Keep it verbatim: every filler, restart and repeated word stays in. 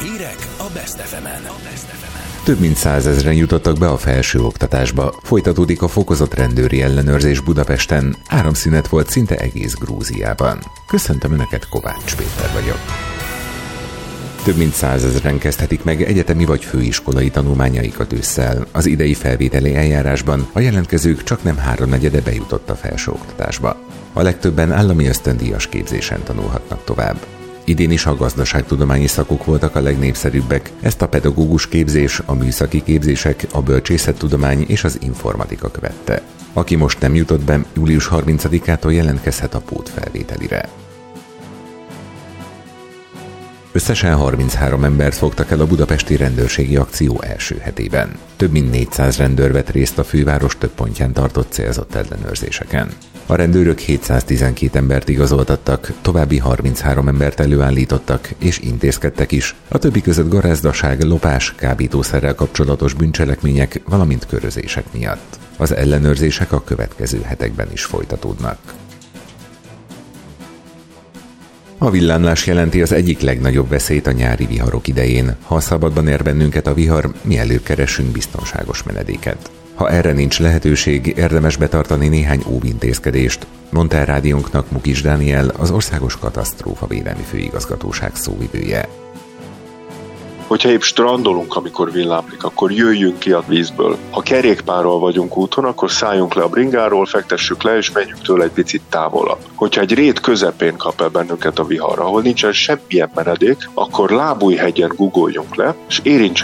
Hírek a Best ef emen. Több mint százezren jutottak be a felsőoktatásba. Folytatódik a fokozott rendőri ellenőrzés Budapesten. Áramszünet volt szinte egész Grúziában. Köszöntöm Önöket, Kovács Péter vagyok. Több mint százezren kezdhetik meg egyetemi vagy főiskolai tanulmányaikat ősszel. Az idei felvételi eljárásban a jelentkezők csaknem háromnegyede bejutott a felsőoktatásba. A legtöbben állami ösztöndíjas képzésen tanulhatnak tovább. Idén is a gazdaságtudományi szakok voltak a legnépszerűbbek, ezt a pedagógus képzés, a műszaki képzések, a bölcsészettudomány és az informatika követte. Aki most nem jutott be, július harmincadikától jelentkezhet a pótfelvételire. Összesen harminchárom embert fogtak el a budapesti rendőrségi akció első hetében. Több mint négyszáz rendőr vett részt a főváros több pontján tartott célzott ellenőrzéseken. A rendőrök hétszáztizenkét embert igazoltattak, további harminchárom embert előállítottak és intézkedtek is, a többi között garázdaság, lopás, kábítószerrel kapcsolatos bűncselekmények, valamint körözések miatt. Az ellenőrzések a következő hetekben is folytatódnak. A villámlás jelenti az egyik legnagyobb veszélyt a nyári viharok idején. Ha szabadban ér bennünket a vihar, mi előbb keresünk biztonságos menedéket. Ha erre nincs lehetőség, érdemes betartani néhány óvintézkedést, mondta el rádiónknak Mukis Dániel, az Országos Katasztrófavédelmi Főigazgatóság szóvivője. Hogyha épp strandolunk, amikor villámlik, akkor jöjjünk ki a vízből. Ha kerékpárral vagyunk úton, akkor szálljunk le a bringáról, fektessük le, és menjünk tőle egy picit távolabb. Hogyha egy rét közepén kap el bennünket a vihar, ahol nincsen semmilyen menedék, akkor Lábújhegyen guggoljunk le, és érintsük